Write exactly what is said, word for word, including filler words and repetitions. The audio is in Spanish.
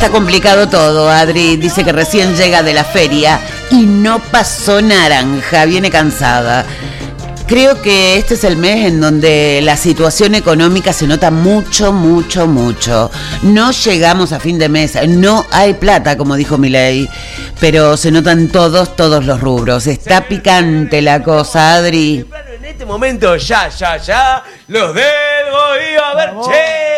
Está complicado todo, Adri. Dice que recién llega de la feria y no pasó naranja, viene cansada. Creo que este es el mes en donde la situación económica se nota mucho, mucho, mucho. No llegamos a fin de mes, no hay plata, como dijo Milei, pero se notan todos, todos los rubros. Está picante la cosa, Adri. En este momento, ya, ya, ya, los dedos y a ver, che.